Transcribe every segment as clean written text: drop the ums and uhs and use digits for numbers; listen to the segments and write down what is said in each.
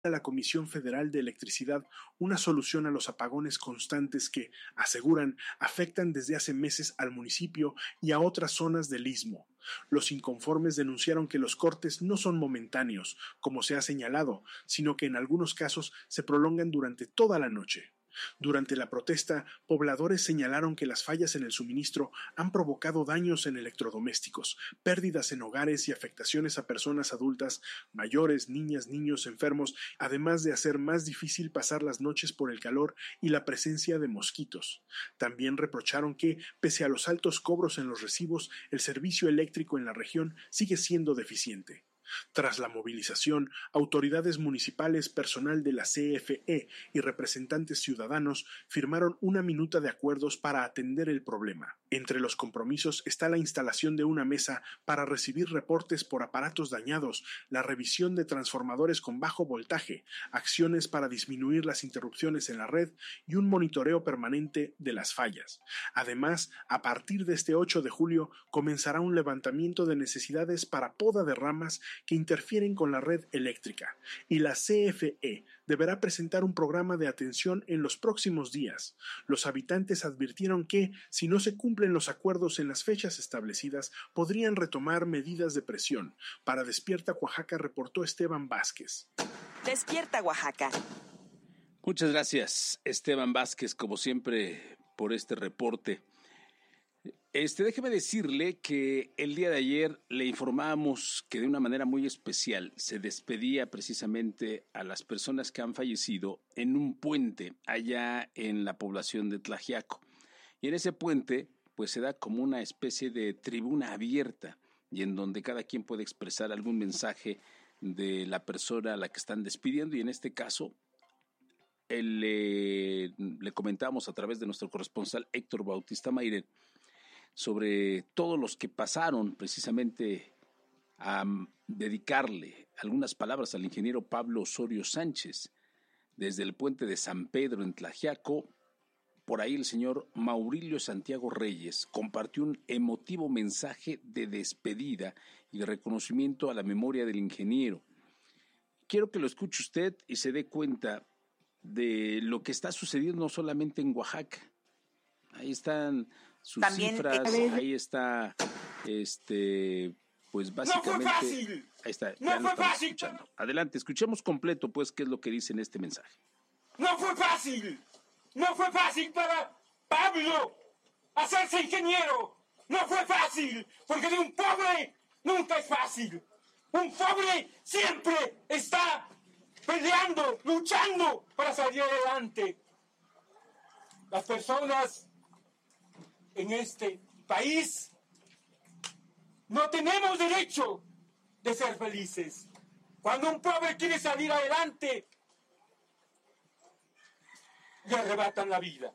a la Comisión Federal de Electricidad una solución a los apagones constantes que, aseguran, afectan desde hace meses al municipio y a otras zonas del istmo. Los inconformes denunciaron que los cortes no son momentáneos, como se ha señalado, sino que en algunos casos se prolongan durante toda la noche. Durante la protesta, pobladores señalaron que las fallas en el suministro han provocado daños en electrodomésticos, pérdidas en hogares y afectaciones a personas adultas, mayores, niñas, niños, enfermos, además de hacer más difícil pasar las noches por el calor y la presencia de mosquitos. También reprocharon que, pese a los altos cobros en los recibos, el servicio eléctrico en la región sigue siendo deficiente. Tras la movilización, autoridades municipales, personal de la CFE y representantes ciudadanos firmaron una minuta de acuerdos para atender el problema. Entre los compromisos está la instalación de una mesa para recibir reportes por aparatos dañados, la revisión de transformadores con bajo voltaje, acciones para disminuir las interrupciones en la red y un monitoreo permanente de las fallas. Además, a partir de este 8 de julio comenzará un levantamiento de necesidades para poda de ramas que interfieren con la red eléctrica, y la CFE deberá presentar un programa de atención en los próximos días. Los habitantes advirtieron que, si no se cumplen los acuerdos en las fechas establecidas, podrían retomar medidas de presión. Para Despierta Oaxaca reportó Esteban Vázquez. Despierta Oaxaca. Muchas gracias, Esteban Vázquez, como siempre, por este reporte. Déjeme decirle que el día de ayer le informamos que de una manera muy especial se despedía precisamente a las personas que han fallecido en un puente allá en la población de Tlaxiaco. Y en ese puente pues se da como una especie de tribuna abierta y en donde cada quien puede expresar algún mensaje de la persona a la que están despidiendo, y en este caso le comentamos a través de nuestro corresponsal Héctor Bautista Mayre sobre todos los que pasaron precisamente a dedicarle algunas palabras al ingeniero Pablo Osorio Sánchez. Desde el puente de San Pedro en Tlaxiaco, por ahí el señor Maurilio Santiago Reyes compartió un emotivo mensaje de despedida y de reconocimiento a la memoria del ingeniero. Quiero que lo escuche usted y se dé cuenta de lo que está sucediendo no solamente en Oaxaca. Ahí están sus también, cifras, ahí está, pues básicamente, ¡no fue fácil! Ahí está, ¡no fue fácil! Escuchando. Adelante, escuchemos completo, pues, qué es lo que dice en este mensaje. ¡No fue fácil! ¡No fue fácil para Pablo hacerse ingeniero! ¡No fue fácil! Porque de un pobre nunca es fácil. Un pobre siempre está peleando, luchando para salir adelante. Las personas en este país no tenemos derecho de ser felices. Cuando un pobre quiere salir adelante, le arrebatan la vida.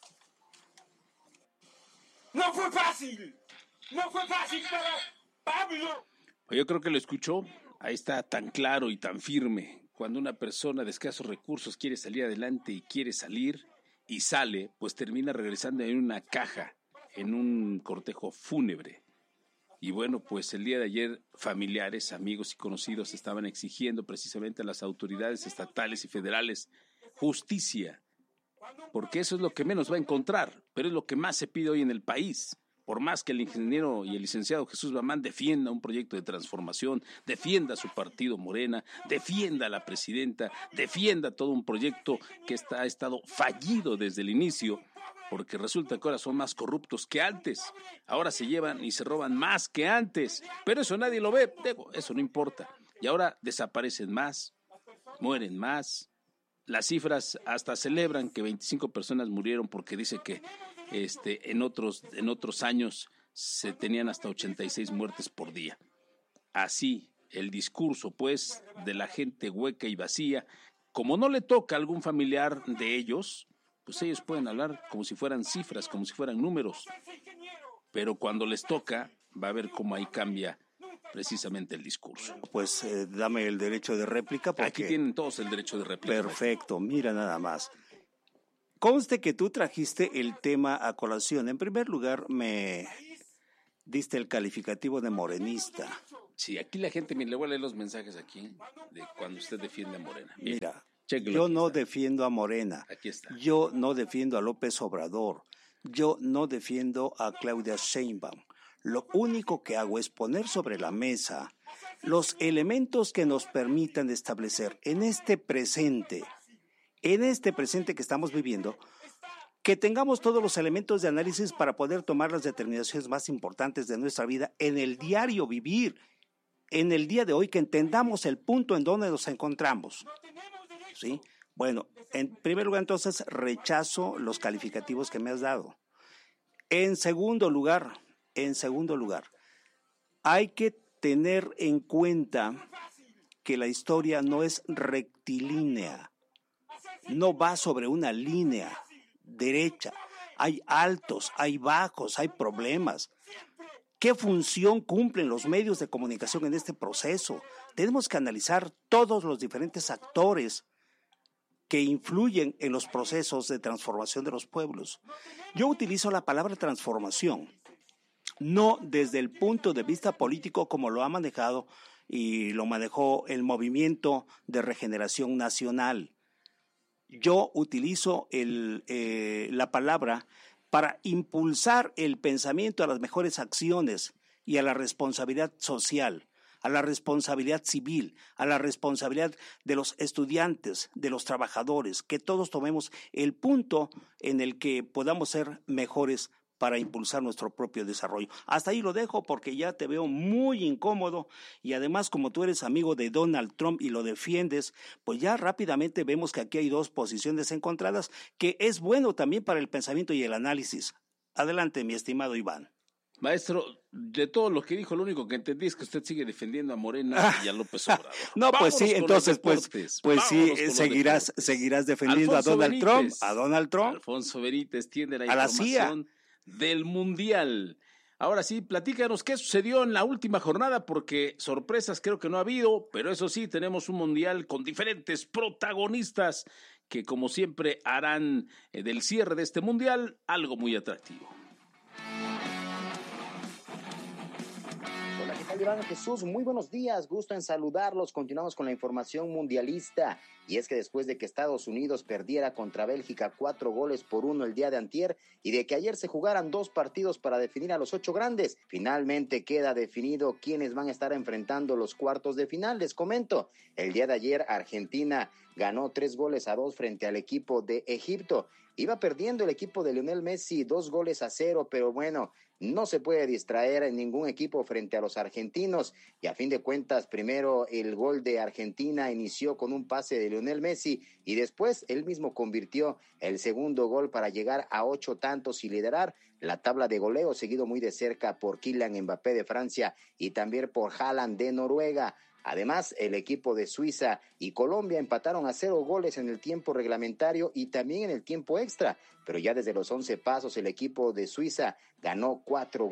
No fue fácil. No fue fácil para Pablo. Yo creo que lo escuchó. Ahí está tan claro y tan firme. Cuando una persona de escasos recursos quiere salir adelante y quiere salir y sale, pues termina regresando en una caja, en un cortejo fúnebre. Y bueno, pues el día de ayer familiares, amigos y conocidos estaban exigiendo precisamente a las autoridades estatales y federales justicia, porque eso es lo que menos va a encontrar, pero es lo que más se pide hoy en el país. Por más que el ingeniero y el licenciado Jesús Bamán defienda un proyecto de transformación, defienda a su partido Morena, defienda a la presidenta, defienda todo un proyecto que ha estado fallido desde el inicio, porque resulta que ahora son más corruptos que antes, ahora se llevan y se roban más que antes, pero eso nadie lo ve, eso no importa, y ahora desaparecen más, mueren más. Las cifras hasta celebran que 25 personas murieron porque dice que en otros años se tenían hasta 86 muertes por día. Así el discurso, pues, de la gente hueca y vacía, como no le toca a algún familiar de ellos, pues ellos pueden hablar como si fueran cifras, como si fueran números. Pero cuando les toca, va a ver cómo ahí cambia precisamente el discurso. Pues dame el derecho de réplica. Porque... Aquí tienen todos el derecho de réplica. Perfecto, mira nada más. Conste que tú trajiste el tema a colación. En primer lugar, me Diste el calificativo de morenista. Sí, aquí la gente, mire, le voy a leer los mensajes aquí de cuando usted defiende a Morena. Mira, chéquelo, yo aquí no está. defiendo a Morena. Aquí está. Yo no defiendo a López Obrador. Yo no defiendo a Claudia Sheinbaum. Lo único que hago es poner sobre la mesa los elementos que nos permitan establecer en este presente que estamos viviendo, que tengamos todos los elementos de análisis para poder tomar las determinaciones más importantes de nuestra vida en el diario vivir, en el día de hoy, que entendamos el punto en donde nos encontramos. ¿Sí? Bueno, en primer lugar, entonces, rechazo los calificativos que me has dado. En segundo lugar, hay que tener en cuenta que la historia no es rectilínea, no va sobre una línea derecha. Hay altos, hay bajos, hay problemas. ¿Qué función cumplen los medios de comunicación en este proceso? Tenemos que analizar todos los diferentes actores que influyen en los procesos de transformación de los pueblos. Yo utilizo la palabra transformación, no desde el punto de vista político como lo ha manejado y lo manejó el Movimiento de Regeneración Nacional. Yo utilizo la palabra para impulsar el pensamiento a las mejores acciones y a la responsabilidad social, a la responsabilidad civil, a la responsabilidad de los estudiantes, de los trabajadores, que todos tomemos el punto en el que podamos ser mejores para impulsar nuestro propio desarrollo. Hasta ahí lo dejo porque ya te veo muy incómodo y además como tú eres amigo de Donald Trump y lo defiendes, pues ya rápidamente vemos que aquí hay dos posiciones encontradas que es bueno también para el pensamiento y el análisis. Adelante, mi estimado Iván. Maestro, de todo lo que dijo, lo único que entendí es que usted sigue defendiendo a Morena y a López Obrador. No, pues sí, entonces pues sí, seguirás defendiendo Alfonso a Donald Trump. Alfonso Benítez tiene la a información del Mundial. Ahora sí, platícanos qué sucedió en la última jornada, porque sorpresas creo que no ha habido, pero eso sí, tenemos un Mundial con diferentes protagonistas que como siempre harán del cierre de este Mundial algo muy atractivo. Iván Jesús, muy buenos días, gusto en saludarlos. Continuamos con la información mundialista, y es que después de que Estados Unidos perdiera contra Bélgica 4-1 el día de antier y de que ayer se jugaran 2 partidos para definir a los 8 grandes, finalmente queda definido quiénes van a estar enfrentando los cuartos de final. Les comento, el día de ayer Argentina ganó 3-2 frente al equipo de Egipto. Iba perdiendo el equipo de Lionel Messi 2-0, pero bueno, no se puede distraer en ningún equipo frente a los argentinos, y a fin de cuentas, primero el gol de Argentina inició con un pase de Lionel Messi, y después él mismo convirtió el segundo gol para llegar a 8 tantos y liderar la tabla de goleo, seguido muy de cerca por Kylian Mbappé de Francia y también por Haaland de Noruega. Además, el equipo de Suiza y Colombia empataron a 0 goles en el tiempo reglamentario y también en el tiempo extra, pero ya desde los 11 pasos el equipo de Suiza ganó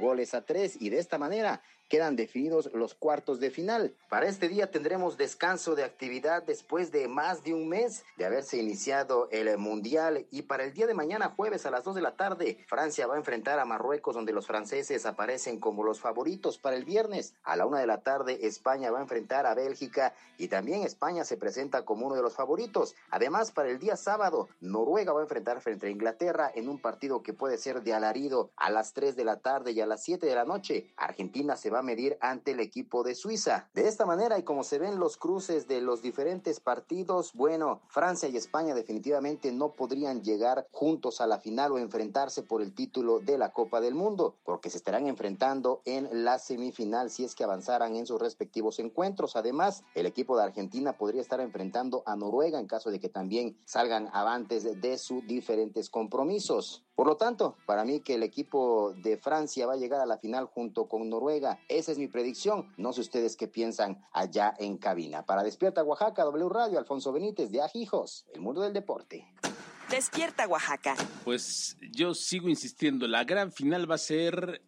4-3 y de esta manera quedan definidos los cuartos de final. Para este día tendremos descanso de actividad después de más de un mes de haberse iniciado el Mundial, y para el día de mañana, jueves a las 2 de la tarde, Francia va a enfrentar a Marruecos, donde los franceses aparecen como los favoritos. Para el viernes a la 1 de la tarde, España va a enfrentar a Bélgica y también España se presenta como uno de los favoritos. Además, para el día sábado, Noruega va a enfrentar frente a Inglaterra en un partido que puede ser de alarido. A las 3 de la tarde y a las 7 de la noche, Argentina se va a medir ante el equipo de Suiza. De esta manera, y como se ven los cruces de los diferentes partidos, bueno, Francia y España definitivamente no podrían llegar juntos a la final o enfrentarse por el título de la Copa del Mundo, porque se estarán enfrentando en la semifinal si es que avanzaran en sus respectivos encuentros. Además, el equipo de Argentina podría estar enfrentando a Noruega en caso de que también salgan avantes de sus diferentes compromisos. Por lo tanto, para mí que el equipo de Francia va a llegar a la final junto con Noruega. Esa es mi predicción. No sé ustedes qué piensan allá en cabina. Para Despierta Oaxaca, W Radio, Alfonso Benítez de Ajijos, el mundo del deporte. Despierta Oaxaca. Pues yo sigo insistiendo, la gran final va a ser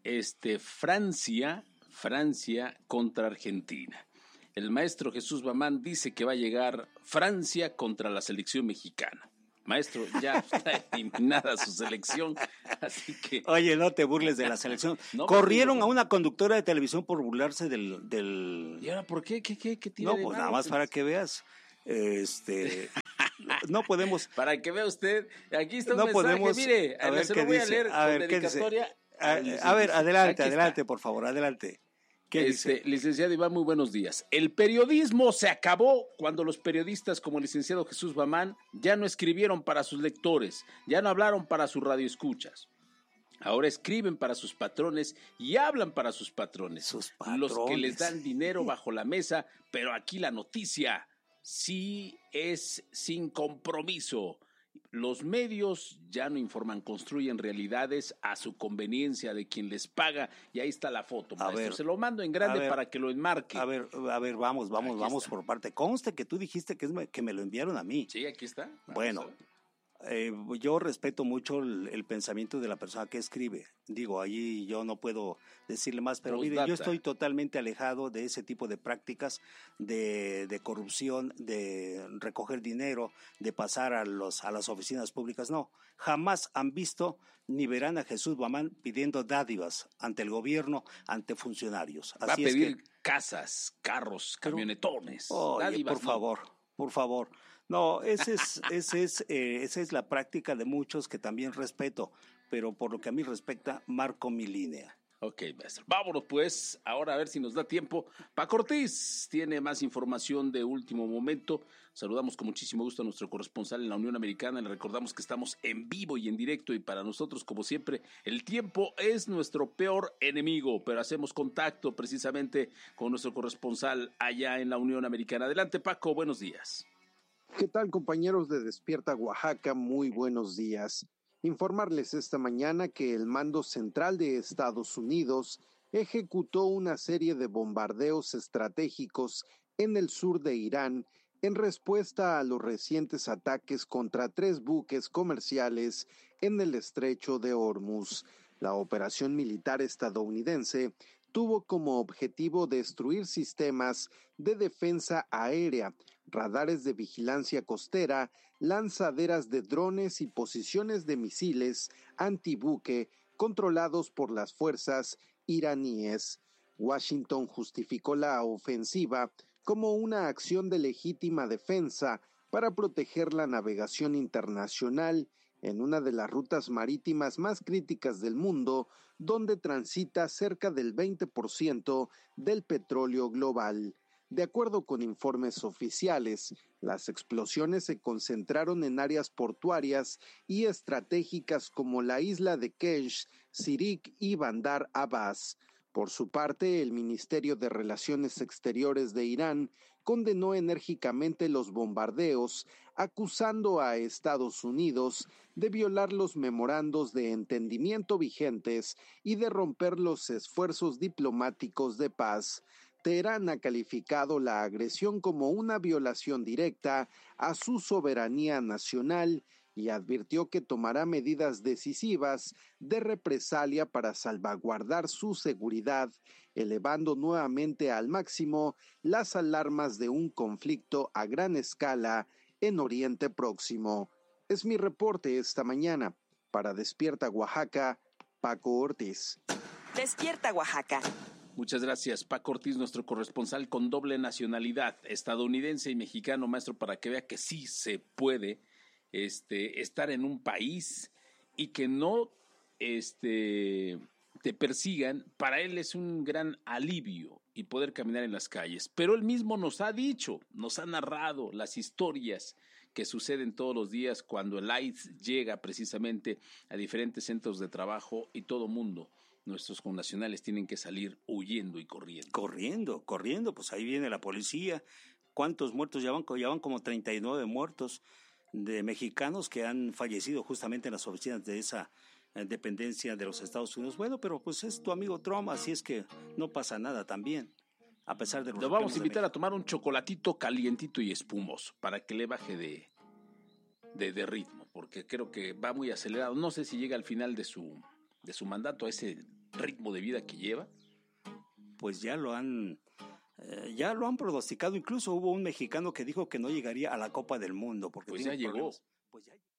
Francia contra Argentina. El maestro Jesús Bamán dice que va a llegar Francia contra la selección mexicana. Maestro, ya está eliminada su selección, así que... Oye, no te burles de la selección. No, Corrieron a una conductora de televisión por burlarse del... ¿Y ahora por qué? ¿Qué tiene No, de pues malo? nada más para que veas. No podemos... Para que vea usted, aquí está un No mensaje, podemos... mire, a ver se qué lo voy dice. a leer A con ver, ¿qué dice? dedicatoria. A ver, adelante, Aquí está. adelante, por favor, adelante. ¿Qué dice? Licenciado Iván, muy buenos días. El periodismo se acabó cuando los periodistas como el licenciado Jesús Bamán ya no escribieron para sus lectores, ya no hablaron para sus radioescuchas. Ahora escriben para sus patrones y hablan para sus patrones. Sus patrones. Los que les dan dinero bajo la mesa, pero aquí la noticia sí es sin compromiso. Los medios ya no informan, construyen realidades a su conveniencia de quien les paga. Y ahí está la foto, maestro. ver, se lo mando en grande para que lo enmarque. A ver, vamos está. por parte. Conste que tú dijiste que me lo enviaron a mí. Sí, aquí está. Bueno, yo respeto mucho el pensamiento de la persona que escribe. Digo, allí yo no puedo decirle más, pero mire, yo estoy totalmente alejado de ese tipo de prácticas de corrupción, de recoger dinero, de pasar a las oficinas públicas. No, jamás han visto ni verán a Jesús Bamán pidiendo dádivas ante el gobierno, ante funcionarios. Va a pedir casas, carros, camionetones. Oye, dádivas, por favor. No, esa es la práctica de muchos que también respeto, pero por lo que a mí respecta, marco mi línea. Ok, maestro. Vámonos pues, ahora a ver si nos da tiempo. Paco Ortiz tiene más información de último momento. Saludamos con muchísimo gusto a nuestro corresponsal en la Unión Americana. Le recordamos que estamos en vivo y en directo y para nosotros, como siempre, el tiempo es nuestro peor enemigo, pero hacemos contacto precisamente con nuestro corresponsal allá en la Unión Americana. Adelante, Paco, buenos días. ¿Qué tal, compañeros de Despierta Oaxaca? Muy buenos días. Informarles esta mañana que el Mando Central de Estados Unidos ejecutó una serie de bombardeos estratégicos en el sur de Irán en respuesta a los recientes ataques contra 3 buques comerciales en el estrecho de Hormuz. La operación militar estadounidense tuvo como objetivo destruir sistemas de defensa aérea, radares de vigilancia costera, lanzaderas de drones y posiciones de misiles antibuque controlados por las fuerzas iraníes. Washington justificó la ofensiva como una acción de legítima defensa para proteger la navegación internacional en una de las rutas marítimas más críticas del mundo, donde transita cerca del 20% del petróleo global. De acuerdo con informes oficiales, las explosiones se concentraron en áreas portuarias y estratégicas como la isla de Kesh, Sirik y Bandar Abbas. Por su parte, el Ministerio de Relaciones Exteriores de Irán condenó enérgicamente los bombardeos, acusando a Estados Unidos de violar los memorandos de entendimiento vigentes y de romper los esfuerzos diplomáticos de paz. Teherán ha calificado la agresión como una violación directa a su soberanía nacional y advirtió que tomará medidas decisivas de represalia para salvaguardar su seguridad, elevando nuevamente al máximo las alarmas de un conflicto a gran escala en Oriente Próximo. Es mi reporte esta mañana. Para Despierta Oaxaca, Paco Ortiz. Despierta Oaxaca. Muchas gracias, Paco Ortiz, nuestro corresponsal con doble nacionalidad, estadounidense y mexicano, maestro, para que vea que sí se puede estar en un país y que no te persigan. Para él es un gran alivio y poder caminar en las calles. Pero él mismo nos ha dicho, nos ha narrado las historias que suceden todos los días cuando el ICE llega precisamente a diferentes centros de trabajo y todo mundo, nuestros connacionales, tienen que salir huyendo y corriendo. Corriendo, pues ahí viene la policía. ¿Cuántos muertos? Ya van como 39 muertos de mexicanos que han fallecido justamente en las oficinas de esa dependencia de los Estados Unidos. Bueno, pero pues es tu amigo Trump, así es que no pasa nada también, a pesar de los... Lo vamos a invitar a tomar un chocolatito calientito y espumoso para que le baje de ritmo, porque creo que va muy acelerado. No sé si llega al final de su mandato a ese ritmo de vida que lleva. Pues ya lo han pronosticado. Incluso hubo un mexicano que dijo que no llegaría a la Copa del Mundo porque pues ya llegó. Pues ya